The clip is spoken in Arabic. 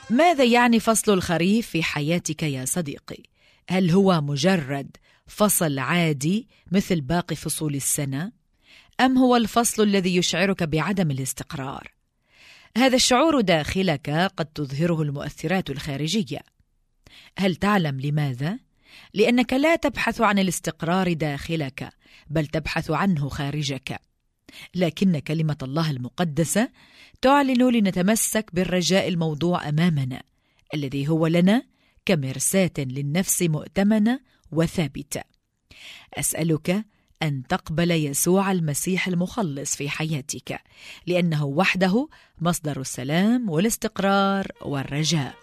ماذا يعني فصل الخريف في حياتك يا صديقي؟ هل هو مجرد فصل عادي مثل باقي فصول السنة؟ أم هو الفصل الذي يشعرك بعدم الاستقرار؟ هذا الشعور داخلك قد تظهره المؤثرات الخارجية. هل تعلم لماذا؟ لأنك لا تبحث عن الاستقرار داخلك، بل تبحث عنه خارجك. لكن كلمة الله المقدسة تعلن لنتمسك بالرجاء الموضوع أمامنا، الذي هو لنا كمرساة للنفس مؤتمنة وثابتة. أسألك أن تقبل يسوع المسيح المخلص في حياتك، لأنه وحده مصدر السلام والاستقرار والرجاء.